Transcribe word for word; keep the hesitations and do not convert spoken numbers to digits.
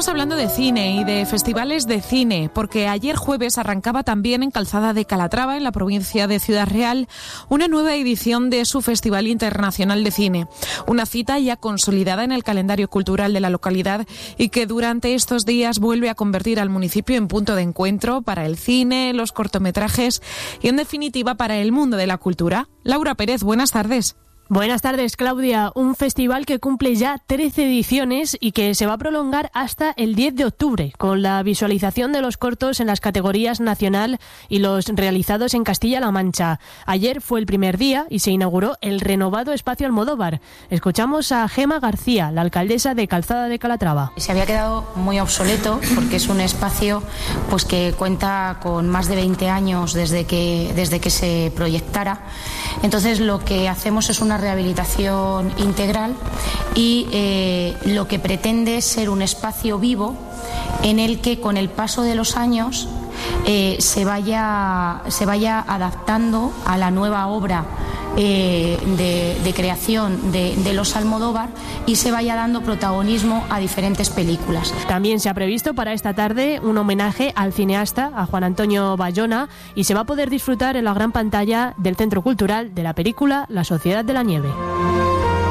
Empezamos hablando de cine y de festivales de cine, porque ayer jueves arrancaba también en Calzada de Calatrava, en la provincia de Ciudad Real, una nueva edición de su Festival Internacional de Cine. Una cita ya consolidada en el calendario cultural de la localidad y que durante estos días vuelve a convertir al municipio en punto de encuentro para el cine, los cortometrajes y, en definitiva, para el mundo de la cultura. Laura Pérez, buenas tardes. Buenas tardes, Claudia. Un festival que cumple ya trece ediciones y que se va a prolongar hasta el diez de octubre, con la visualización de los cortos en las categorías nacional y los realizados en Castilla-La Mancha. Ayer fue el primer día y se inauguró el renovado Espacio Almodóvar. Escuchamos a Gema García, la alcaldesa de Calzada de Calatrava. Se había quedado muy obsoleto porque es un espacio pues que cuenta con más de veinte años desde que, desde que se proyectara. Entonces lo que hacemos es una rehabilitación integral y eh, lo que pretende es ser un espacio vivo en el que con el paso de los años eh, se vaya, se vaya adaptando a la nueva obra eh, de, de creación de, de los Almodóvar y se vaya dando protagonismo a diferentes películas. También se ha previsto para esta tarde un homenaje al cineasta, a Juan Antonio Bayona, y se va a poder disfrutar en la gran pantalla del Centro Cultural de la película La Sociedad de la Nieve.